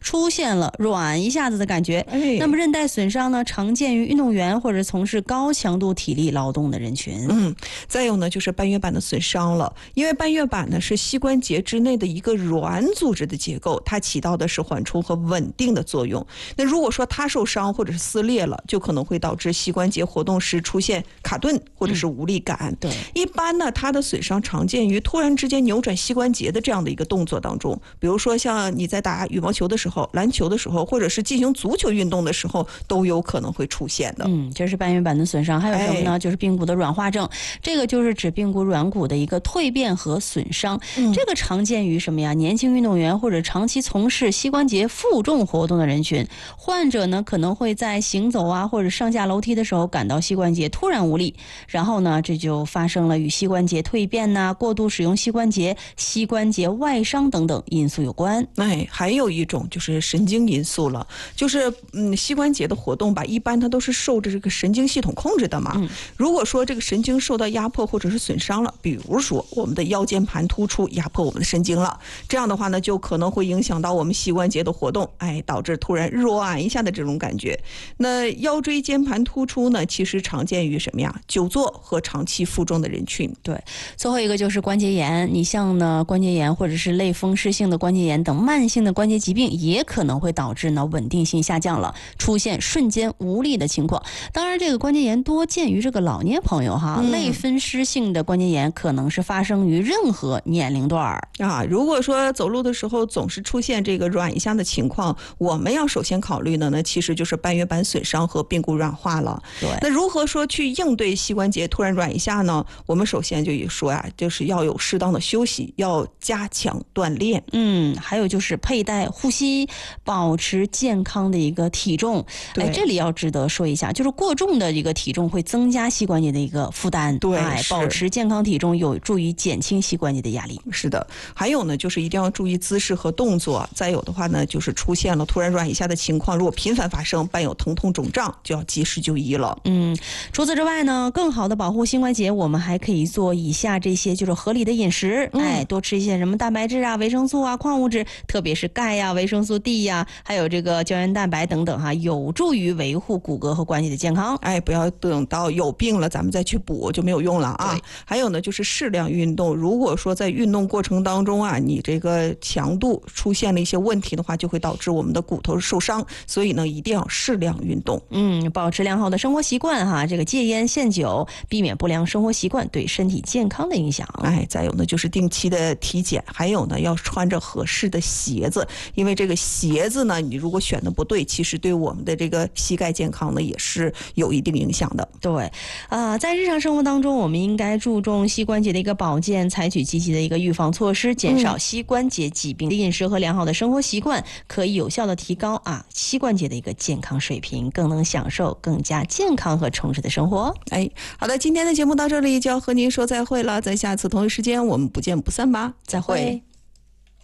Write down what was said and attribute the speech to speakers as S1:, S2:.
S1: 出现了软一下子的感觉。那么韧带损伤呢，常见于运动员或者从事高强度体力劳动的人群。
S2: 再有呢就是半月板的损伤了，因为半月板呢是膝关节之内的一个软组织的结构，它起到的是缓冲和稳定的作用。那如果说它受伤或者是撕裂了，就可能会导致膝关节活动时出现卡顿或者是无力感。
S1: 对，
S2: 一般呢它的损伤常见于突然之间扭转膝关节的这样的一个动作当中，比如说像你在打羽毛球的时候、篮球的时候，或者是进行足球运动的时候，都有可能会出现的。
S1: 这是半月板的损伤。还有什么呢？就是髌骨的软化症，这个就是指髌骨软骨的一个蜕变和损伤。这个常见于什么呀？年轻运动员或者长期从事膝关节负重活动的人群。患者呢可能会在行走啊或者上下楼梯的时候感到膝关节突然无力，然后呢这就发生了与膝关节蜕变呐、过度使用膝关节、膝关节外伤等等因素有关。
S2: 还有一种就是神经因素了，就是膝关节的活动吧，一般它都是受着这个神经系统控制的嘛。如果说这个神经受到压迫或者是损伤了，比如说我们的腰间盘突出压迫我们的神经了，这样的话呢就可能会影响到我们膝关节的活动，导致突然软一下的这种感觉。那腰椎间盘突出呢，其实常见于什么呀？久坐和长期负重的人群。
S1: 对，最后一个就是关节炎。你像呢关节炎或者是类风湿性的关节炎等慢性的关节疾病，也可能会导致呢稳定性下降了，出现瞬间无力的情况。当然这个关节炎多见于这个老年朋友哈，类风湿性的关节炎可能是发生于任何年龄段
S2: 如果说走路的时候总是出现这个软一下的情况，我们要首先考虑的呢，其实就是半月板损伤和髌骨软化了。
S1: 对，
S2: 那如何说去应对膝关节突然软一下呢？我们首先就说就是要有适当的休息，要加强锻炼。
S1: 还有就是佩戴护膝，保持健康的一个体重。这里要值得说一下，就是过重的一个体重会增加膝关节的一个负担。
S2: 对，
S1: 保持健康体重有助于减轻膝关节的压力。
S2: 是的，还有呢，就是一定要注意姿势和动作。再有的话呢，就是出现了突然软一下的情况，如果频繁发生，伴有疼痛肿胀，就要及时就医了。
S1: 除此之外呢，更好的保护膝关节，我们还可以做以下这些，就是合理的饮食。多吃一些什么蛋白质啊、维生素啊、矿物质，特别是钙呀、维生素 D 呀，还有这个胶原蛋白等等哈，有助于维护骨骼和关节的健康。
S2: 不要等到有病了咱们再去补就没有用了啊。还有呢，就是适量运动。如果说在运动过程当中你这个强度出现了一些问题的话，就会导致我们的骨头受伤，所以呢一定要适量运动。
S1: 保持良好的生活习惯哈，这个戒烟限酒，避免不良生活习惯对身体健康的影响。
S2: 再有呢就是定期的体检，还有呢要穿着合适的鞋子，因为这个鞋子呢你如果选的不对，其实对我们的这个膝盖健康呢也是有一定影响的。
S1: 对，在日常生活当中，我们应该注重膝关节的一个保健，采取积极的一个预防措施，减少膝关节疾病。饮食和良好的生活习惯可以有效的提高膝关节的一个健康水平，更能享受更加健康和充实的生活。
S2: 好的，今天的节目到这里就要和您说再会了，在下次同一时间我们不见不散吧，
S1: 再会。